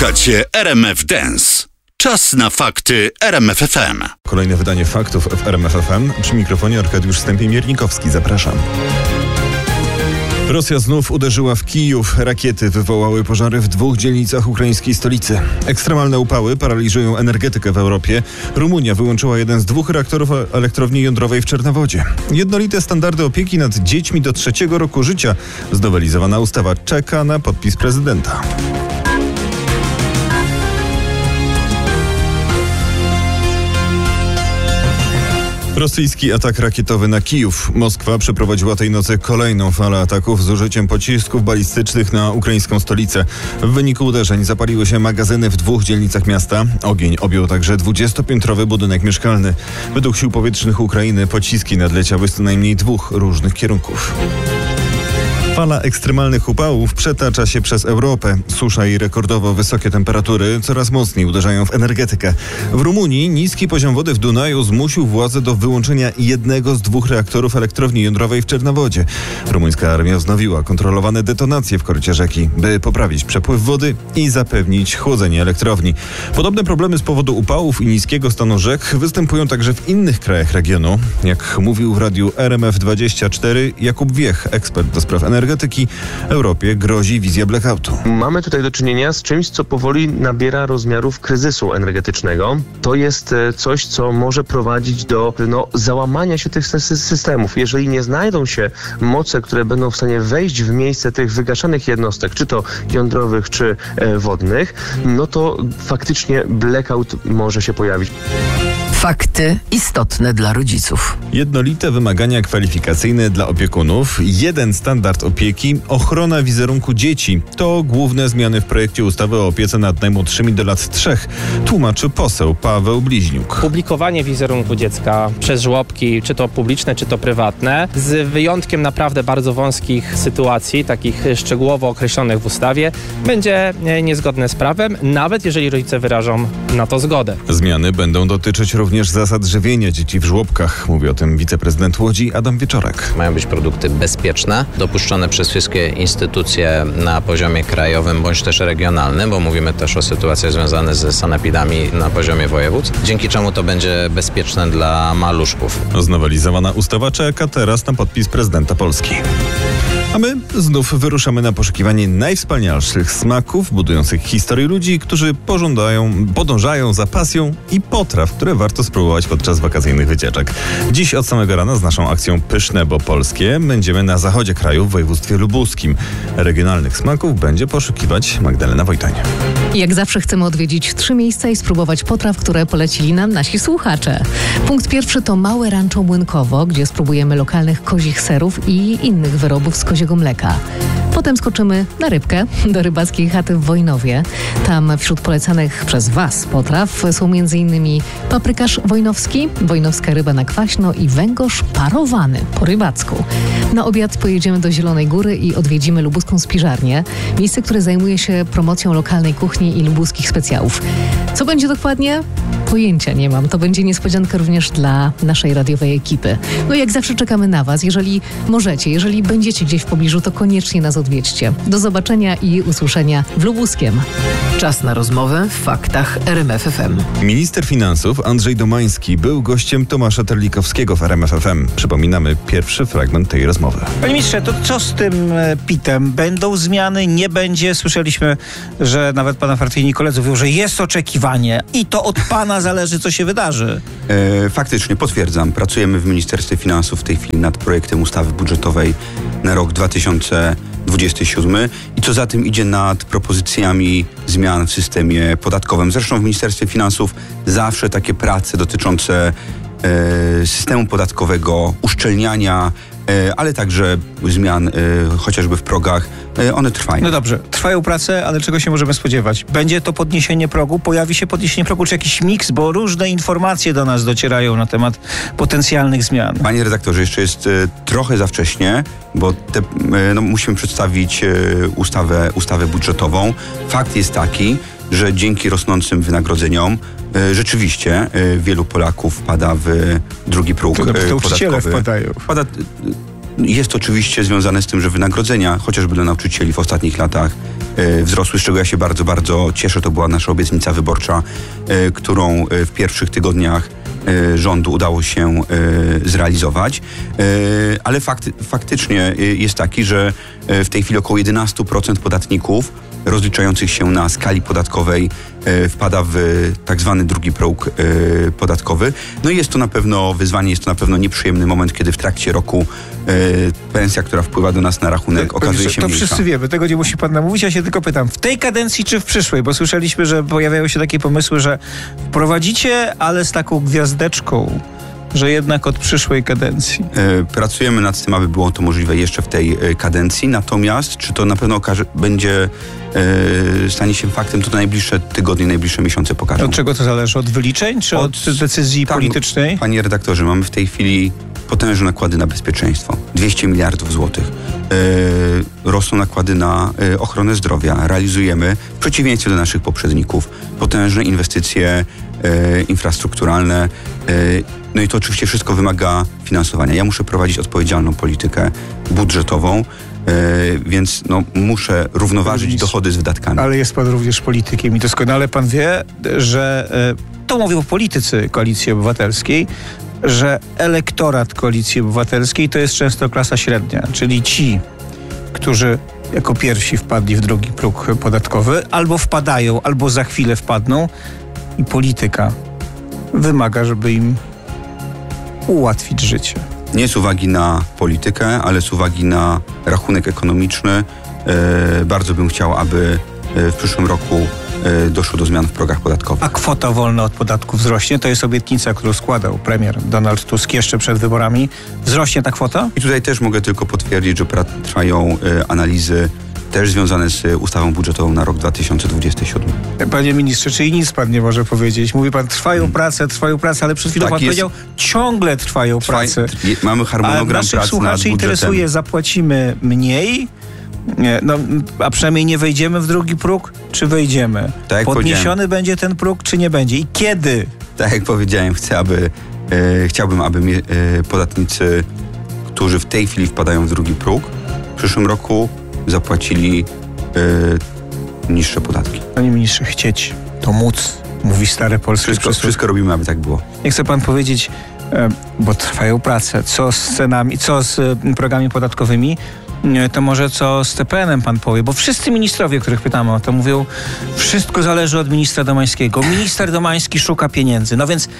Słuchacie RMF Dance. Czas na fakty RMF FM. Kolejne wydanie faktów w RMF FM. Przy mikrofonie Arkadiusz Stępień-Miernikowski. Zapraszam. Rosja znów uderzyła w Kijów. Rakiety wywołały pożary w 2 dzielnicach ukraińskiej stolicy. Ekstremalne upały paraliżują energetykę w Europie. Rumunia wyłączyła jeden z 2 reaktorów elektrowni jądrowej w Czernowodzie. Jednolite standardy opieki nad dziećmi do 3. roku życia. Znowelizowana ustawa czeka na podpis prezydenta. Rosyjski atak rakietowy na Kijów. Moskwa przeprowadziła tej nocy kolejną falę ataków z użyciem pocisków balistycznych na ukraińską stolicę. W wyniku uderzeń zapaliły się magazyny w 2 dzielnicach miasta. Ogień objął także 20-piętrowy budynek mieszkalny. Według sił powietrznych Ukrainy pociski nadleciały z co najmniej 2 różnych kierunków. Fala ekstremalnych upałów przetacza się przez Europę. Susza i rekordowo wysokie temperatury coraz mocniej uderzają w energetykę. W Rumunii niski poziom wody w Dunaju zmusił władze do wyłączenia jednego z 2 reaktorów elektrowni jądrowej w Czernowodzie. Rumuńska armia wznowiła kontrolowane detonacje w korycie rzeki, by poprawić przepływ wody i zapewnić chłodzenie elektrowni. Podobne problemy z powodu upałów i niskiego stanu rzek występują także w innych krajach regionu. Jak mówił w radiu RMF24 Jakub Wiech, ekspert do spraw energetyki, Europie grozi wizja blackoutu. Mamy tutaj do czynienia z czymś, co powoli nabiera rozmiarów kryzysu energetycznego. To jest coś, co może prowadzić do załamania się tych systemów. Jeżeli nie znajdą się moce, które będą w stanie wejść w miejsce tych wygaszanych jednostek, czy to jądrowych, czy wodnych, no to faktycznie blackout może się pojawić. Fakty istotne dla rodziców. Jednolite wymagania kwalifikacyjne dla opiekunów, jeden standard opieki, ochrona wizerunku dzieci. To główne zmiany w projekcie ustawy o opiece nad najmłodszymi do lat 3, tłumaczy poseł Paweł Bliźniuk. Publikowanie wizerunku dziecka przez żłobki, czy to publiczne, czy to prywatne, z wyjątkiem naprawdę bardzo wąskich sytuacji, takich szczegółowo określonych w ustawie, będzie niezgodne z prawem, nawet jeżeli rodzice wyrażą na to zgodę. Zmiany będą dotyczyć również zasad żywienia dzieci w żłobkach. Mówi o tym wiceprezydent Łodzi Adam Wieczorek. Mają być produkty bezpieczne, dopuszczone przez wszystkie instytucje na poziomie krajowym bądź też regionalnym, bo mówimy też o sytuacjach związanych ze sanepidami na poziomie województw, dzięki czemu to będzie bezpieczne dla maluszków. Znowelizowana ustawa czeka teraz na podpis prezydenta Polski. A my znów wyruszamy na poszukiwanie najwspanialszych smaków, budujących historię ludzi, którzy podążają za pasją i potraw, które warto spróbować podczas wakacyjnych wycieczek. Dziś od samego rana z naszą akcją Pyszne, bo polskie będziemy na zachodzie kraju w województwie lubuskim. Regionalnych smaków będzie poszukiwać Magdalena Wojtań. Jak zawsze chcemy odwiedzić 3 miejsca i spróbować potraw, które polecili nam nasi słuchacze. Punkt pierwszy to Małe Rancho Młynkowo, gdzie spróbujemy lokalnych kozich serów i innych wyrobów z koziego mleka. Potem skoczymy na rybkę, do rybackiej chaty w Wojnowie. Tam wśród polecanych przez Was potraw są m.in. paprykarz wojnowski, wojnowska ryba na kwaśno i węgorz parowany po rybacku. Na obiad pojedziemy do Zielonej Góry i odwiedzimy lubuską spiżarnię, miejsce, które zajmuje się promocją lokalnej kuchni i lubuskich specjałów. Co będzie dokładnie? Pojęcia nie mam. To będzie niespodzianka również dla naszej radiowej ekipy. No jak zawsze czekamy na Was. Jeżeli możecie, jeżeli będziecie gdzieś w pobliżu, to koniecznie nas odwiedźcie. Do zobaczenia i usłyszenia w Lubuskiem. Czas na rozmowę w faktach RMF FM. Minister finansów Andrzej Domański był gościem Tomasza Terlikowskiego w RMF FM. Przypominamy pierwszy fragment tej rozmowy. Panie ministrze, to co z tym PIT-em? Będą zmiany? Nie będzie? Słyszeliśmy, że nawet pana partyjni koledzy mówią, że jest oczekiwanie i to od pana zależy, co się wydarzy. Faktycznie, potwierdzam. Pracujemy w Ministerstwie Finansów w tej chwili nad projektem ustawy budżetowej na rok 2027 i co za tym idzie nad propozycjami zmian w systemie podatkowym. Zresztą w Ministerstwie Finansów zawsze takie prace dotyczące systemu podatkowego, uszczelniania, ale także zmian chociażby w progach, one trwają. No dobrze, trwają prace, ale czego się możemy spodziewać? Będzie to podniesienie progu? Pojawi się podniesienie progu, czy jakiś miks? Bo różne informacje do nas docierają na temat potencjalnych zmian. Panie redaktorze, jeszcze jest trochę za wcześnie, bo musimy przedstawić ustawę budżetową. Fakt jest taki, że dzięki rosnącym wynagrodzeniom rzeczywiście wielu Polaków wpada w drugi próg to podatkowy. nauczyciele wpadają. Jest to oczywiście związane z tym, że wynagrodzenia, chociażby dla nauczycieli w ostatnich latach wzrosły, z czego ja się bardzo, bardzo cieszę. To była nasza obietnica wyborcza, którą w pierwszych tygodniach rządu udało się zrealizować. Ale faktycznie jest taki, że w tej chwili około 11% podatników rozliczających się na skali podatkowej wpada w tak zwany drugi próg podatkowy. No i jest to na pewno wyzwanie, jest to na pewno nieprzyjemny moment, kiedy w trakcie roku pensja, która wpływa do nas na rachunek, okazuje się mniejsza. To wszyscy wiemy, tego nie musi pan namówić. Ja się tylko pytam, w tej kadencji czy w przyszłej? Bo słyszeliśmy, że pojawiają się takie pomysły, że wprowadzicie, ale z taką gwiazdeczką, że jednak od przyszłej kadencji. Pracujemy nad tym, aby było to możliwe jeszcze w tej kadencji. Natomiast, czy to na pewno stanie się faktem, to najbliższe tygodnie, najbliższe miesiące pokażą. Od czego to zależy? Od wyliczeń, czy od decyzji politycznej? Panie redaktorze, mamy w tej chwili potężne nakłady na bezpieczeństwo. 200 miliardów złotych. Rosną nakłady na ochronę zdrowia. Realizujemy, w przeciwieństwie do naszych poprzedników, potężne inwestycje infrastrukturalne. No i to oczywiście wszystko wymaga finansowania. Ja muszę prowadzić odpowiedzialną politykę budżetową, więc muszę równoważyć dochody z wydatkami. Ale jest pan również politykiem i doskonale pan wie, że to mówią politycy Koalicji Obywatelskiej, że elektorat Koalicji Obywatelskiej to jest często klasa średnia, czyli ci, którzy jako pierwsi wpadli w drugi próg podatkowy, albo wpadają, albo za chwilę wpadną i polityka wymaga, żeby im ułatwić życie. Nie z uwagi na politykę, ale z uwagi na rachunek ekonomiczny. Bardzo bym chciał, aby w przyszłym roku doszło do zmian w progach podatkowych. A kwota wolna od podatków wzrośnie? To jest obietnica, którą składał premier Donald Tusk jeszcze przed wyborami. Wzrośnie ta kwota? I tutaj też mogę tylko potwierdzić, że trwają analizy też związane z ustawą budżetową na rok 2027. Panie ministrze, czyli nic pan nie może powiedzieć? Mówi pan, trwają prace, ale przed chwilą pan powiedział, ciągle trwają prace. Mamy harmonogram prac nad budżetem. Słuchaczy interesuje, zapłacimy mniej, a przynajmniej nie wejdziemy w drugi próg, czy wejdziemy? Tak, podniesiony będzie ten próg, czy nie będzie? I kiedy? Tak jak powiedziałem, chciałbym, aby podatnicy, którzy w tej chwili wpadają w drugi próg, w przyszłym roku zapłacili niższe podatki. Panie ministrze, chcieć to móc, mówi stare polskie przysłowie. Wszystko robimy, aby tak było. Nie chce pan powiedzieć, bo trwają prace, co z cenami, co z progami podatkowymi, to może co z TPN-em pan powie, bo wszyscy ministrowie, których pytamy o to, mówią, wszystko zależy od ministra Domańskiego. Minister Domański szuka pieniędzy. No więc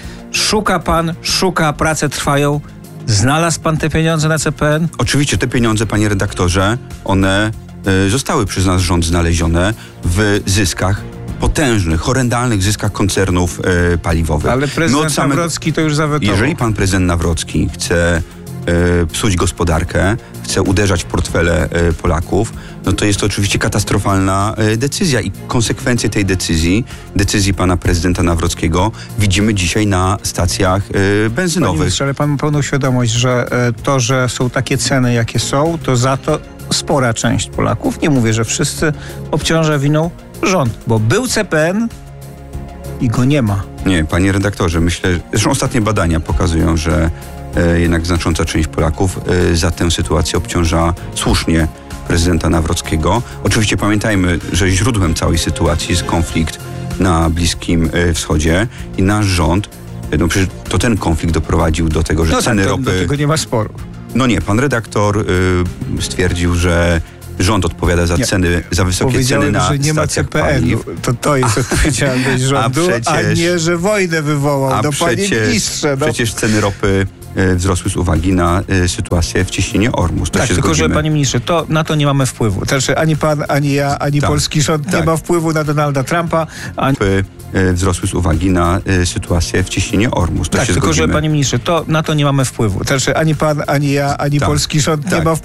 szuka, prace trwają. Znalazł pan te pieniądze na CPN? Oczywiście te pieniądze, panie redaktorze, one zostały przez nasz rząd znalezione w zyskach, potężnych, horrendalnych zyskach koncernów paliwowych. Ale prezydent Nawrocki to już zawetował. Jeżeli pan prezydent Nawrocki chce psuć gospodarkę, chce uderzać w portfele Polaków, no to jest to oczywiście katastrofalna decyzja i konsekwencje tej decyzji pana prezydenta Nawrockiego widzimy dzisiaj na stacjach benzynowych. Panie ministrze, ale pan ma pełną świadomość, że to, że są takie ceny, jakie są, to za to spora część Polaków, nie mówię, że wszyscy, obciąża winą rząd, bo był CPN i go nie ma. Nie, panie redaktorze, myślę, zresztą ostatnie badania pokazują, że jednak znacząca część Polaków za tę sytuację obciąża słusznie prezydenta Nawrockiego. Oczywiście pamiętajmy, że źródłem całej sytuacji jest konflikt na Bliskim Wschodzie i nasz rząd, przecież to ten konflikt doprowadził do tego, że ceny ropy... Do tego nie ma sporu. No nie, pan redaktor stwierdził, że rząd odpowiada za ceny, za wysokie ceny na że nie ma CPN-u. To jest odpowiedzialność rządu, a nie, że wojnę wywołał. Panie ministrze. Przecież ceny ropy wzrosły z uwagi na sytuację w cieśninie Ormus. Tak, tylko że panie ministrze, na to nie mamy wpływu. Znaczy ani pan, ani ja, ani polski rząd nie ma wpływu na Donalda Trumpa. Wzrosły z uwagi na sytuację w cieśninie Ormus. Tak, tylko że panie ministrze, na to nie mamy wpływu. Znaczy ani pan, ani ja, ani polski rząd nie ma wpływu.